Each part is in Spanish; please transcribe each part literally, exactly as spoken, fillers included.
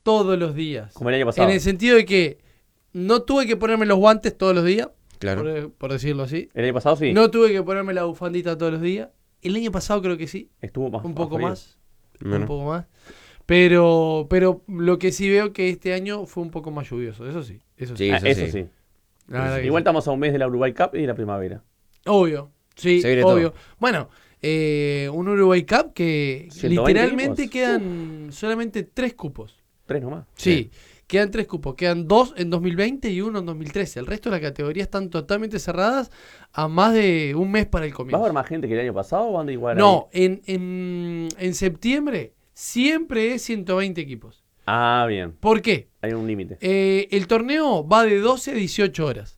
todos los días. Como el año pasado. En el sentido de que no tuve que ponerme los guantes todos los días, Claro. por, por decirlo así. El año pasado sí. No tuve que ponerme la bufandita todos los días. El año pasado creo que sí, Estuvo más. un poco frío. más. Bueno. Un poco más. Pero, pero lo que sí veo que este año fue un poco más lluvioso. Eso sí. Eso sí. Sí, Ah, eso eso sí. sí. La verdad que Igual sí. estamos a un mes de la Uruguay Cup y de la primavera. Obvio. Sí, Se viene obvio. todo. Bueno, eh, un Uruguay Cup que ciento veinte literalmente equipos. quedan solamente tres cupos. Tres nomás. Sí, quedan tres cupos. Quedan dos en dos mil veinte y uno en dos mil trece. El resto de las categorías están totalmente cerradas a más de un mes para el ¿Va a comienzo. haber más gente que el año pasado o anda igual? No, ahí? en, en, en septiembre siempre es ciento veinte equipos. Ah, bien. ¿Por qué? Hay un límite. Eh, el torneo va de doce a dieciocho horas.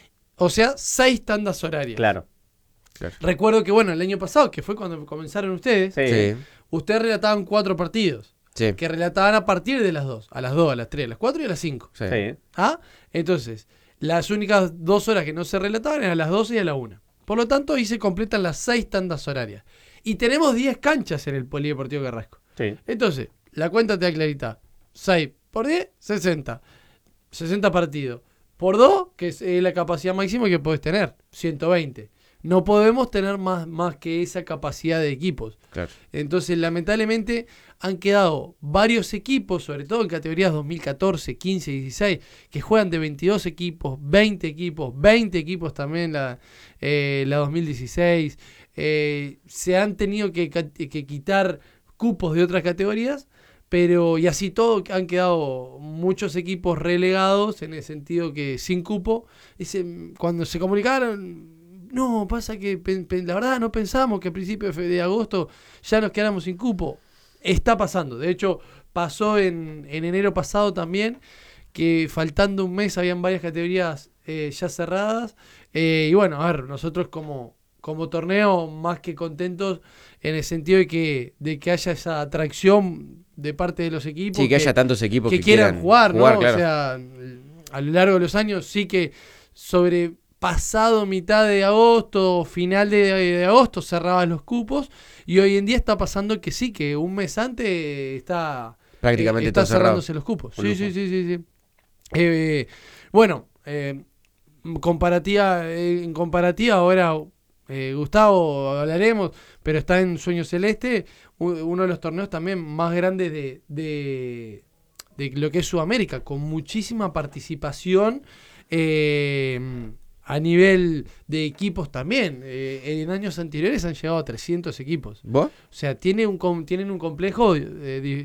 O sea, seis tandas horarias. Claro. Recuerdo que, bueno, el año pasado, que fue cuando comenzaron ustedes, Sí. Sí. ustedes relataban cuatro partidos. Sí. Que relataban a partir de las dos. A las dos, a las tres, a las cuatro y a las cinco. Sí. Sí. ¿Ah? Entonces, las únicas dos horas que no se relataban eran a las doce y a la una. Por lo tanto, ahí se completan las seis tandas horarias. Y tenemos diez canchas en el Polideportivo Carrasco. Sí. Entonces, la cuenta te da clarita. seis por diez, sesenta. sesenta partidos. Por dos, que es eh, la capacidad máxima que podés tener. ciento veinte. No podemos tener más, más que esa capacidad de equipos. Claro. Entonces, lamentablemente, han quedado varios equipos, sobre todo en categorías dos mil catorce, quince, dieciséis, que juegan de veintidós equipos, veinte equipos, veinte equipos también la, eh, la dos mil dieciséis. Eh, se han tenido que, que quitar cupos de otras categorías, pero y así todo han quedado muchos equipos relegados en el sentido que sin cupo. Ese, cuando se comunicaron... No, pasa que pe- pe- la verdad no pensamos que a principios de, fe- de agosto ya nos quedáramos sin cupo. Está pasando. De hecho, pasó en, en enero pasado también, que faltando un mes habían varias categorías eh, ya cerradas. Eh, y bueno, a ver, nosotros como, como torneo más que contentos en el sentido de que, de que haya esa atracción de parte de los equipos. Sí, que haya tantos equipos que, que, quieran, quieran jugar, ¿no? claro. O sea, a lo largo de los años sí que sobre pasado mitad de agosto, final de, de agosto cerraban los cupos y hoy en día está pasando que sí, que un mes antes está Prácticamente eh, está todo cerrado. cerrándose los cupos. Un Sí, lujo. sí, sí, sí, sí. Eh, bueno, eh, comparativa, eh, en comparativa ahora eh, Gustavo hablaremos, pero está en Sueño Celeste, u- uno de los torneos también más grandes de, de, de lo que es Sudamérica, con muchísima participación eh, a nivel de equipos también. Eh, en años anteriores han llegado a trescientos equipos. ¿Vos? O sea, tiene un, com- tienen un complejo de, de,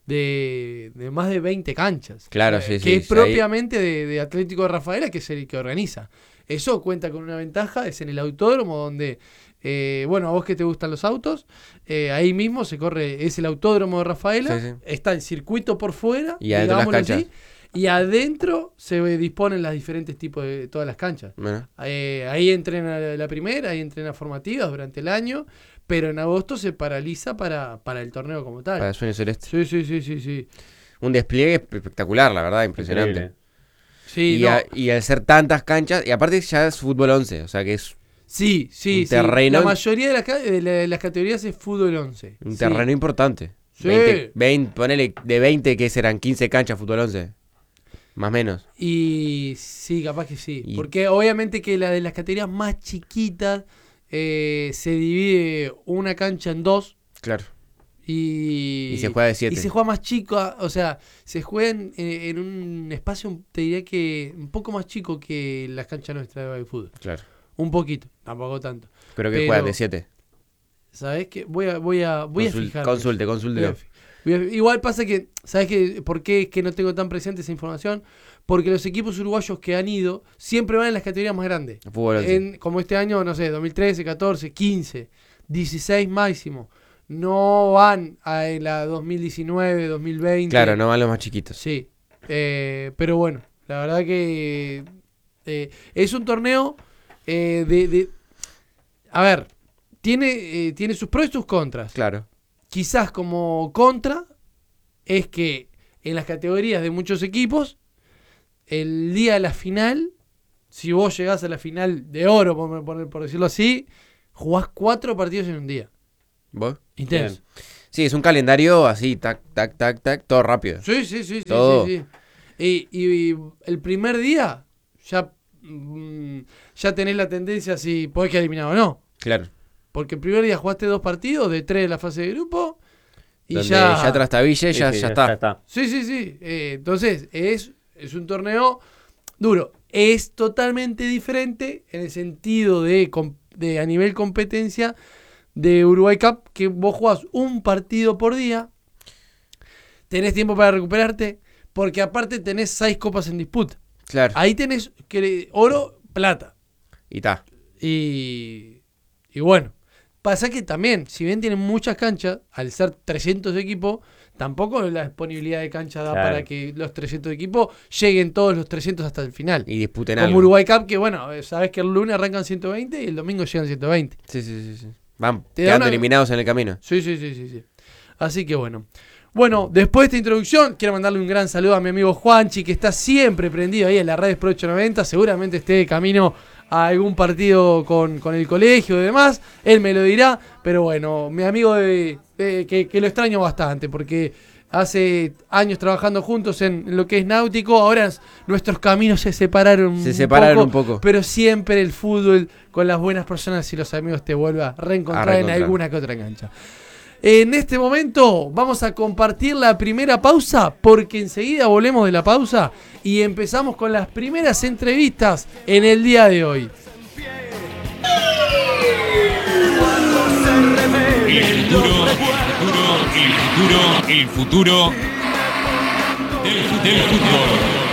de- de más de veinte canchas. Claro, Eh, sí, que sí, es sí, ahí- propiamente de, de Atlético de Rafaela, que es el que organiza. Eso cuenta con una ventaja, es en el autódromo donde, eh, bueno, a vos que te gustan los autos, eh, ahí mismo se corre, es el autódromo de Rafaela, Sí, sí. está el circuito por fuera, Y adentro las digámoslo así, canchas. y adentro se disponen los diferentes tipos de todas las canchas. Bueno, Eh, ahí entrena la primera, ahí entrena formativas durante el año, pero en agosto se paraliza para, para el torneo como tal. para el Sueño Celeste. Sí, sí, sí, sí, sí. Un despliegue espectacular, la verdad, impresionante. Increíble. Sí, Y, no, a- y al ser tantas canchas, y aparte ya es fútbol once, o sea que es sí, sí, un sí. terreno- La mayoría de las, ca- de la- de las categorías es fútbol once. un Sí. terreno importante. Sí. veinte, veinte, ponele de veinte que serán quince canchas fútbol once. Más o menos. Y sí, capaz que sí. Y- Porque obviamente que la de las categorías más chiquitas eh, se divide una cancha en dos. Claro. Y, Y se juega de siete. Y se juega más chico, o sea, se juega en, en un espacio, te diría que un poco más chico que las canchas nuestras de fútbol. Claro. Un poquito, tampoco tanto. Creo que Pero- juegan de siete. ¿Sabes qué? Voy a, voy a, voy a Consul- fijarme. Consulte, Voy a consúltelo. fi- voy a- Igual pasa que, ¿sabes qué? ¿Por qué es que no tengo tan presente esa información? Porque los equipos uruguayos que han ido siempre van en las categorías más grandes. Fútbol once. En, como este año, no sé, dos mil trece, catorce, quince, dieciséis máximo. No van a la dos mil diecinueve, dos mil veinte. Claro, no van los más chiquitos. Sí. Eh, pero bueno, la verdad que eh, es un torneo eh, de, de- A ver, tiene, eh, tiene sus pros y sus contras. Claro. Quizás como contra es que en las categorías de muchos equipos, el día de la final, si vos llegás a la final de oro, por, por- por decirlo así, jugás cuatro partidos en un día. ¿Vos? Intenso. Sí, es un calendario así, tac, tac, tac, tac, todo rápido. Sí, sí, sí, sí, Todo. sí, sí. Y, y- y el primer día ya, mm, ya tenés la tendencia si podés quedar eliminado o no. Claro. Porque el primer día jugaste dos partidos de tres de la fase de grupo y Donde ya... ya trastabille, Sí, ya, sí, ya está. Ya está. Sí, sí, sí. Eh, entonces, es, es un torneo duro. Es totalmente diferente en el sentido de, com- de a nivel competencia de Uruguay Cup, que vos jugás un partido por día, tenés tiempo para recuperarte, porque aparte tenés seis copas en disputa. Claro. Ahí tenés que- oro, plata. Y está. Y, y bueno, pasa que también, si bien tienen muchas canchas, al ser trescientos equipos, tampoco la disponibilidad de cancha da Claro. para que los trescientos equipos lleguen todos los trescientos hasta el final. Y disputen Como algo. Uruguay Cup, que bueno, eh, sabes que el lunes arrancan ciento veinte y el domingo llegan ciento veinte. Sí, sí, sí, sí. Van Te da quedando una- eliminados en el camino. Sí, sí, sí, sí, sí. Así que bueno. Bueno, después de esta introducción, quiero mandarle un gran saludo a mi amigo Juanchi, que está siempre prendido ahí en la radio Pro ochocientos noventa. Seguramente esté de camino a algún partido con, con el colegio y demás. Él me lo dirá. Pero bueno, mi amigo de, de- que, que lo extraño bastante, porque hace años trabajando juntos en, en lo que es náutico. Ahora s- nuestros caminos se separaron Se un separaron poco, un poco. pero siempre el fútbol con las buenas personas y los amigos te vuelve a reencontrar, A reencontrar. en alguna que otra cancha. En este momento vamos a compartir la primera pausa, porque enseguida volvemos de la pausa y empezamos con las primeras entrevistas en el día de hoy. El futuro, el futuro, el futuro, el futuro del, fu- del fútbol.